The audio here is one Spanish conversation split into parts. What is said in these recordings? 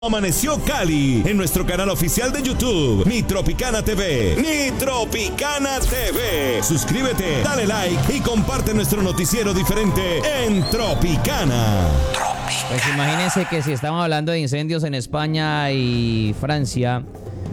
Amaneció Cali en nuestro canal oficial de YouTube, Mi Tropicana TV. Mi Tropicana TV. Suscríbete, dale like y comparte nuestro noticiero diferente en Tropicana. Pues imagínense que si estamos hablando de incendios en España y Francia,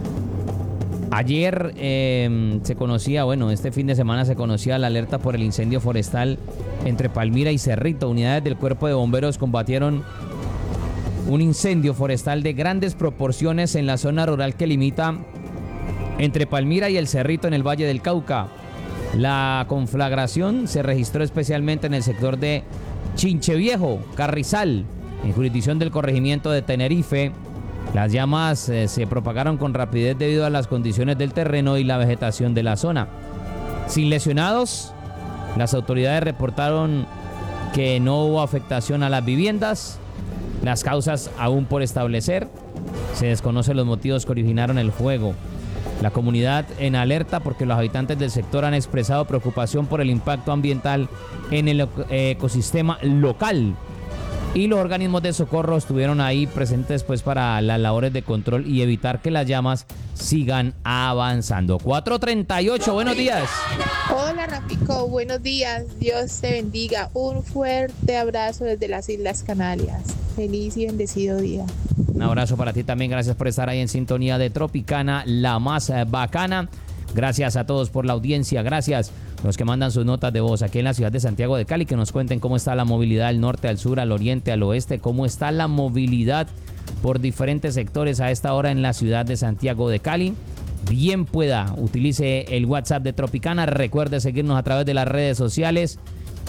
ayer se conocía, este fin de semana se conocía la alerta por el incendio forestal entre Palmira y Cerrito. Unidades del Cuerpo de Bomberos combatieron un incendio forestal de grandes proporciones en la zona rural que limita entre Palmira y el Cerrito en el Valle del Cauca. La conflagración se registró especialmente en el sector de Chincheviejo, Carrizal, en jurisdicción del corregimiento de Tenerife. Las llamas se propagaron con rapidez debido a las condiciones del terreno y la vegetación de la zona. Sin lesionados, las autoridades reportaron que no hubo afectación a las viviendas. Las causas aún por establecer. Se desconocen los motivos que originaron el fuego. La comunidad en alerta porque los habitantes del sector han expresado preocupación por el impacto ambiental en el ecosistema local. Y los organismos de socorro estuvieron ahí presentes para las labores de control y evitar que las llamas sigan avanzando. 4:38, buenos días. Hola Rafico, buenos días, Dios te bendiga. Un fuerte abrazo desde las Islas Canarias. Feliz y bendecido día. Un abrazo para ti también, gracias por estar ahí en sintonía de Tropicana, la más bacana. Gracias a todos por la audiencia, gracias a los que mandan sus notas de voz aquí en la ciudad de Santiago de Cali, que nos cuenten cómo está la movilidad del norte al sur, al oriente, al oeste, cómo está la movilidad por diferentes sectores a esta hora en la ciudad de Santiago de Cali. Bien pueda, utilice el WhatsApp de Tropicana, recuerde seguirnos a través de las redes sociales,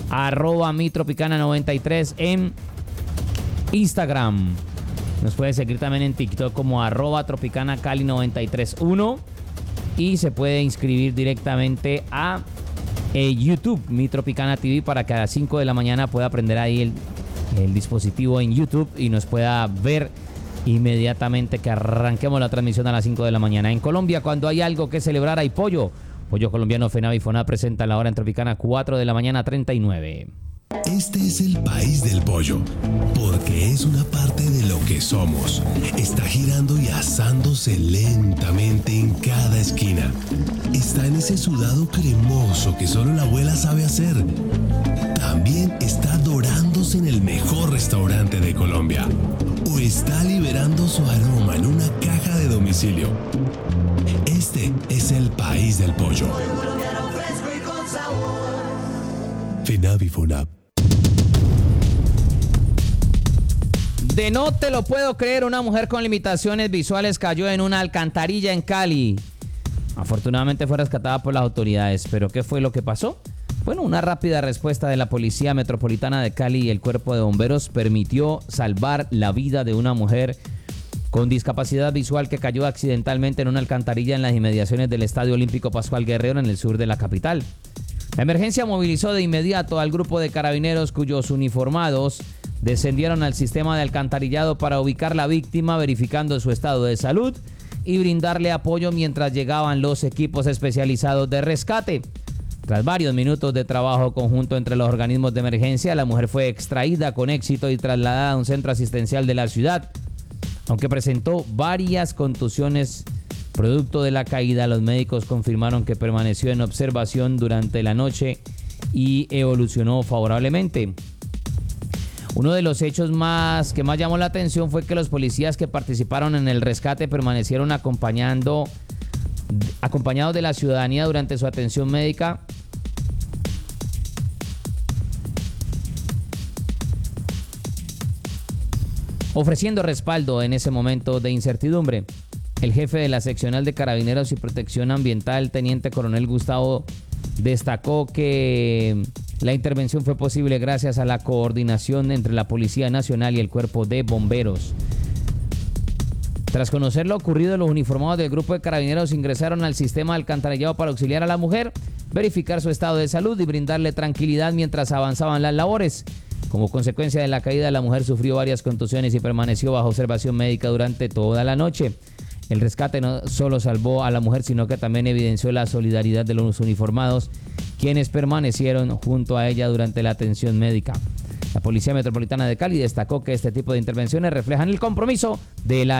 @mitropicana93 en Instagram. Nos puede seguir también en TikTok como @tropicanacali931 y se puede inscribir directamente a YouTube, Mi Tropicana TV, para que a las 5 de la mañana pueda prender ahí el dispositivo en YouTube y nos pueda ver inmediatamente que arranquemos la transmisión a las 5 de la mañana. En Colombia, cuando hay algo que celebrar, hay pollo. Pollo colombiano FENAVI y FONAP presenta la hora en Tropicana, 4 de la mañana, 39. Este es el país del pollo, porque es una parte de lo que somos. Está girando y asándose lentamente en cada esquina. Está en ese sudado cremoso que solo la abuela sabe hacer. También está dorándose en el mejor restaurante de Colombia. O está liberando su aroma en una caja de domicilio. Este es el país del pollo. FENAVI y FONAP. De no te lo puedo creer, una mujer con limitaciones visuales cayó en una alcantarilla en Cali. Afortunadamente fue rescatada por las autoridades, pero ¿qué fue lo que pasó? Bueno, una rápida respuesta de la Policía Metropolitana de Cali y el Cuerpo de Bomberos permitió salvar la vida de una mujer con discapacidad visual que cayó accidentalmente en una alcantarilla en las inmediaciones del Estadio Olímpico Pascual Guerrero en el sur de la capital. La emergencia movilizó de inmediato al grupo de carabineros cuyos uniformados descendieron al sistema de alcantarillado para ubicar la víctima, verificando su estado de salud y brindarle apoyo mientras llegaban los equipos especializados de rescate. Tras varios minutos de trabajo conjunto entre los organismos de emergencia, la mujer fue extraída con éxito y trasladada a un centro asistencial de la ciudad. Aunque presentó varias contusiones producto de la caída, los médicos confirmaron que permaneció en observación durante la noche y evolucionó favorablemente. Uno de los hechos que más llamó la atención fue que los policías que participaron en el rescate permanecieron acompañados de la ciudadanía durante su atención médica, ofreciendo respaldo en ese momento de incertidumbre. El jefe de la seccional de Carabineros y Protección Ambiental, teniente coronel Gustavo, destacó que la intervención fue posible gracias a la coordinación entre la Policía Nacional y el Cuerpo de Bomberos. Tras conocer lo ocurrido, los uniformados del grupo de carabineros ingresaron al sistema de alcantarillado para auxiliar a la mujer, verificar su estado de salud y brindarle tranquilidad mientras avanzaban las labores. Como consecuencia de la caída, la mujer sufrió varias contusiones y permaneció bajo observación médica durante toda la noche. El rescate no solo salvó a la mujer, sino que también evidenció la solidaridad de los uniformados, quienes permanecieron junto a ella durante la atención médica. La La Policía Metropolitana de Cali destacó que este tipo de intervenciones reflejan el compromiso de la